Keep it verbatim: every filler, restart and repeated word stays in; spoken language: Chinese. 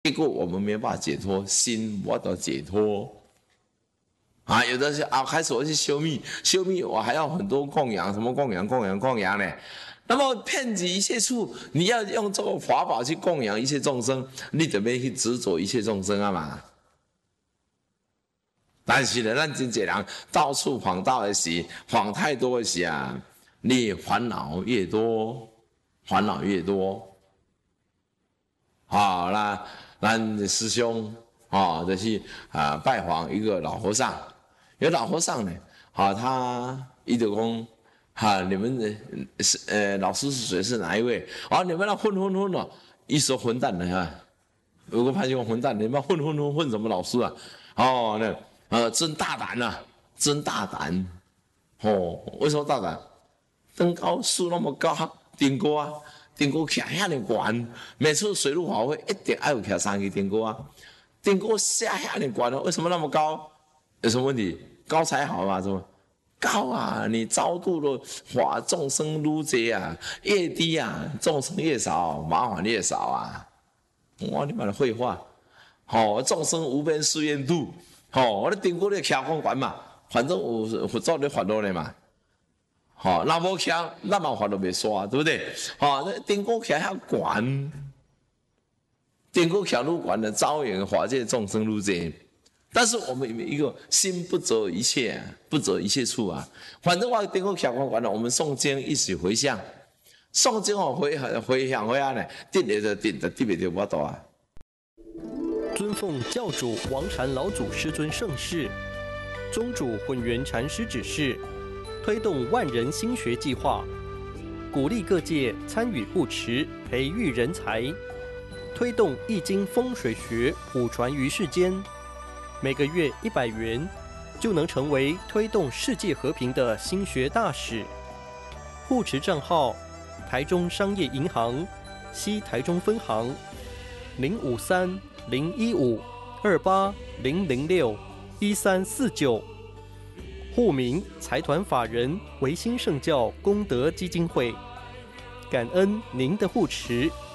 结果我们没办法解脱，心我都解脱。啊，有的是啊，开始我去修密，修密我还要很多供养，什么供养、供养、供养呢？那么遍及一切处，你要用这个法宝去供养一切众生，你就要去执着一切众生啊嘛。但是呢，咱真侪人到处晃到的时，晃太多的时啊，你烦恼越多，烦恼越多。好、哦，那咱师兄啊，就去啊拜访一个老和尚。有老和尚呢，啊，他一直讲，哈，你们的是呃老师是谁？是哪一位？啊，你们那混混混哦，一说混蛋的哈，有个派系讲混蛋，你们混混混混什么老师啊？哦，那呃真大胆呐、啊，真大胆！哦，为什么大胆？登高树那么高，顶高啊，顶高徛遐尼悬，每次水陆法会一定要有徛三个顶高啊，顶高下遐尼悬哦，为什么那么高？有什么问题？高才好嘛，是吗？高啊，你超度的法众生愈多啊，越低啊，众生越少，麻烦越少啊。哇，你把它绘画，吼、哦，众生无边誓愿度，吼、哦，我咧顶高咧徛公馆嘛，反正有佛祖咧烦恼咧嘛。好、哦，那无徛，咱嘛烦恼袂煞，对不对？好、哦，顶高徛遐悬，顶高徛愈悬的，招引法界众生愈多。但是我们一个心不着一切、啊，不着一切处啊。反正我顶个徛光管了，我们诵经一起回向，诵经哦回回向回啊呢，定来就定，就定袂着我多啊。 尊奉教主王禅老祖师尊盛世，宗主混元禅师指示，推动万人心学计划，鼓励各界参与护持，培育人才，推动易经风水学普传于世间。每个月一百元，就能成为推动世界和平的心学大使。护持账号：台中商业银行西台中分行零五三零一五二八零零六一三四九。户名：财团法人维新圣教功德基金会。感恩您的护持。